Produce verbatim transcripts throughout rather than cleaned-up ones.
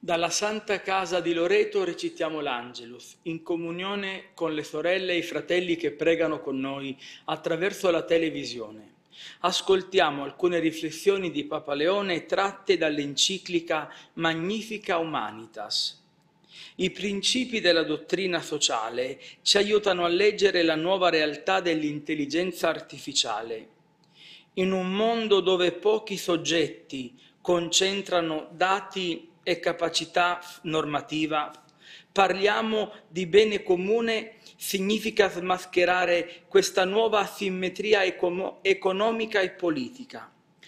Dalla Santa Casa di Loreto recitiamo l'Angelus, in comunione con le sorelle e i fratelli che pregano con noi attraverso la televisione. Ascoltiamo alcune riflessioni di Papa Leone tratte dall'enciclica Magnificat Humanitas. I principi della dottrina sociale ci aiutano a leggere la nuova realtà dell'intelligenza artificiale. In un mondo dove pochi soggetti concentrano dati e capacità normativa, parliamo di bene comune significa smascherare questa nuova asimmetria econo- economica e politica.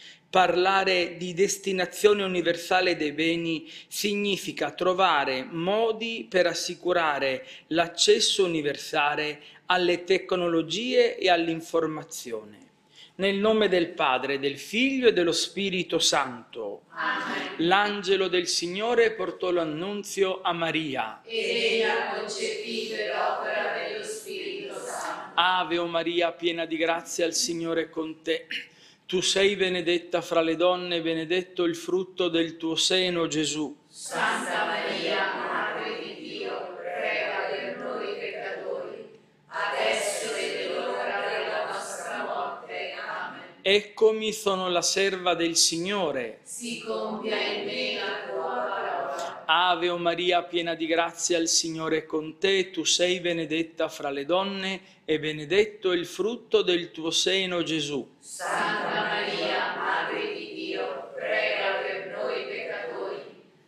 Parlare di destinazione universale dei beni significa trovare modi per assicurare l'accesso universale alle tecnologie e all'informazione. Nel nome del Padre, del Figlio e dello Spirito Santo. Amen. L'angelo del Signore portò l'annunzio a Maria. Ed ella concepì per opera dello Spirito Santo. Ave o Maria, piena di grazia, il Signore è con te. Tu sei benedetta fra le donne, benedetto il frutto del tuo seno, Gesù. Santa Maria, Madre di Dio, prega per noi peccatori, adesso e nell'ora della nostra morte. Amen. Eccomi, sono la serva del Signore. Si compia in me la tua parola. Ave o Maria, piena di grazia, il Signore è con te. Tu sei benedetta fra le donne e benedetto il frutto del tuo seno, Gesù. Santa Maria, Madre di Dio, prega per noi peccatori,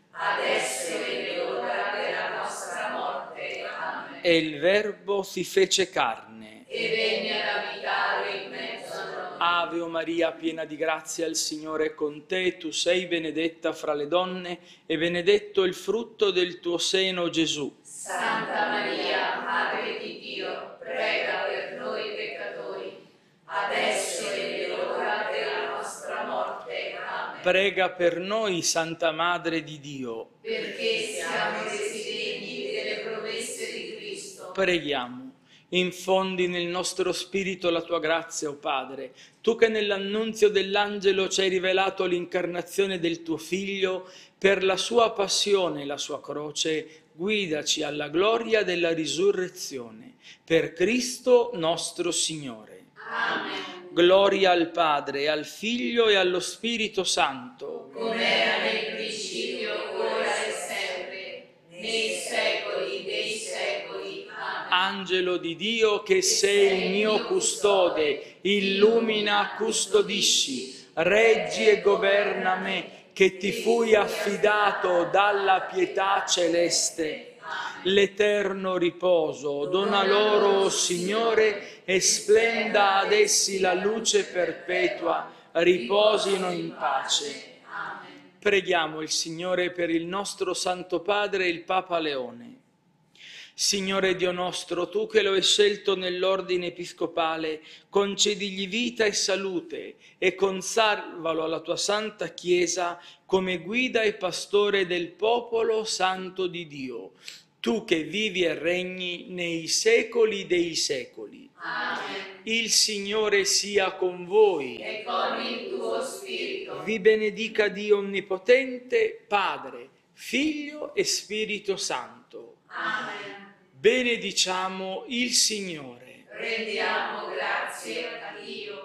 adesso e nell'ora della nostra morte. Amen. E il Verbo si fece carne. E venne ad abitare in mezzo a noi. Ave o Maria, piena di grazia, il Signore è con te. Tu sei benedetta fra le donne e benedetto il frutto del tuo seno, Gesù. Santa Maria, Madre di Dio, prega per noi peccatori, adesso e nell'ora della nostra morte. Amen. Prega per noi, Santa Madre di Dio. Perché siamo resi degni delle promesse di Cristo. Preghiamo. Infondi nel nostro spirito la tua grazia, o Padre. Tu che nell'annunzio dell'angelo ci hai rivelato l'incarnazione del tuo Figlio, per la sua passione e la sua croce, guidaci alla gloria della risurrezione. Per Cristo nostro Signore. Amen. Gloria al Padre, al Figlio e allo Spirito Santo. Come era nel principio, ora e sempre, nei secoli dei secoli. Amen. Angelo di Dio, che sei il mio custode, illumina, custodisci, reggi e governa me, che ti fui affidato dalla pietà celeste. L'eterno riposo dona loro, o Signore, e splenda ad essi la luce perpetua, riposino in pace. Amen. Preghiamo il Signore per il nostro Santo Padre, il Papa Leone. Signore Dio nostro, tu che lo hai scelto nell'ordine episcopale, concedigli vita e salute e conservalo alla tua Santa Chiesa come guida e pastore del popolo santo di Dio, tu che vivi e regni nei secoli dei secoli. Amen. Il Signore sia con voi. E con il tuo spirito. Vi benedica Dio Onnipotente, Padre, Figlio e Spirito Santo. Amen. Benediciamo il Signore. Rendiamo grazie a Dio.